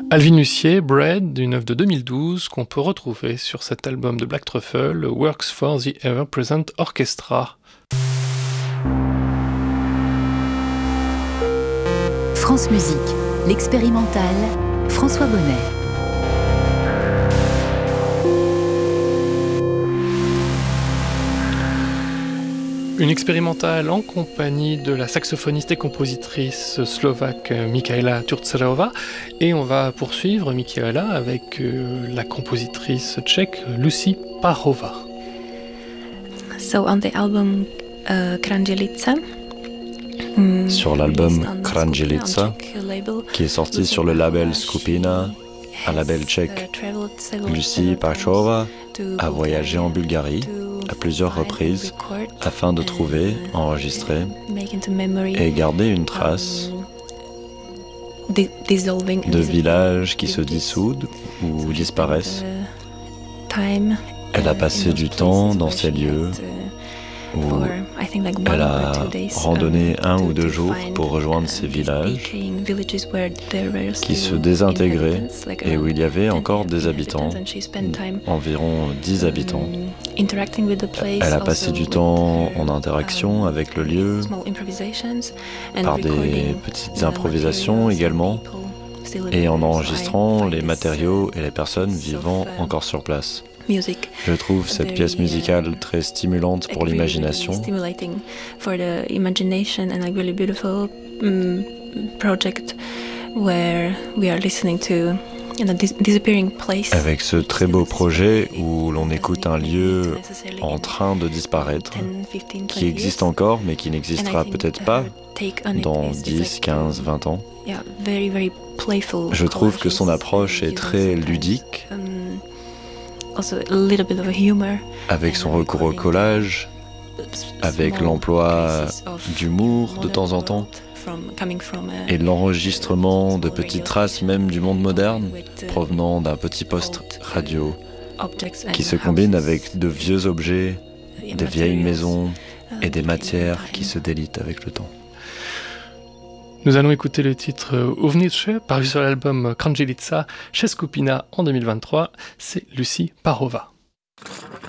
Alvin Lucier, Bread, une œuvre de 2012 qu'on peut retrouver sur cet album de Black Truffle, Works for the Ever Present Orchestra. France Musique, l'expérimental, François Bonnet. Une expérimentale en compagnie de la saxophoniste et compositrice slovaque Michaela Turčerová. Et on va poursuivre Michaela avec la compositrice tchèque Lucie Parhová. So on the album Kranjelica, sur l'album Kranjelica, qui est sorti sur le label Skupina, un label tchèque, Lucie Parhová a voyagé en Bulgarie à plusieurs reprises afin de trouver, enregistrer et garder une trace de villages qui se dissoudent ou disparaissent. Elle a passé du temps dans ces lieux où elle a randonné 1 ou 2 jours pour rejoindre ces villages qui se désintégraient et où il y avait encore des habitants, environ 10 habitants. Elle a passé du temps en interaction avec le lieu, par des petites improvisations également, et en enregistrant les matériaux et les personnes vivant encore sur place. Je trouve cette pièce musicale très stimulante pour l'imagination. Avec ce très beau projet où l'on écoute un lieu en train de disparaître, qui existe encore mais qui n'existera peut-être pas dans 10, 15, 20 ans. Je trouve que son approche est très ludique, avec son recours au collage, avec l'emploi d'humour de temps en temps, et l'enregistrement de petites traces même du monde moderne, provenant d'un petit poste radio, qui se combine avec de vieux objets, des vieilles maisons et des matières qui se délitent avec le temps. Nous allons écouter le titre Uvnitř, paru sur l'album Kranjelica chez Skupina en 2023. C'est Lucie Parhová.